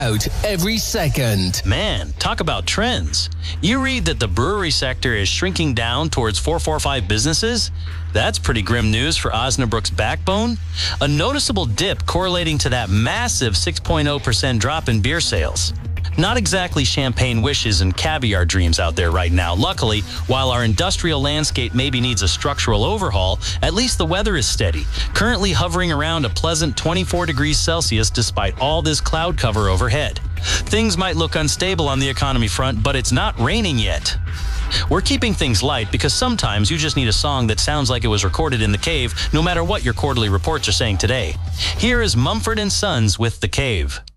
out every second. Man, talk about trends. You read that the brewery sector is shrinking down towards 445 businesses? That's pretty grim news for Osnabrück's backbone. A noticeable dip correlating to that massive 6.0% drop in beer sales. Not exactly champagne wishes and caviar dreams out there right now. Luckily, while our industrial landscape maybe needs a structural overhaul, at least the weather is steady, currently hovering around a pleasant 24 degrees Celsius despite all this cloud cover overhead. Things might look unstable on the economy front, but it's not raining yet. We're keeping things light because sometimes you just need a song that sounds like it was recorded in the cave, no matter what your quarterly reports are saying today. Here is Mumford & Sons with The Cave.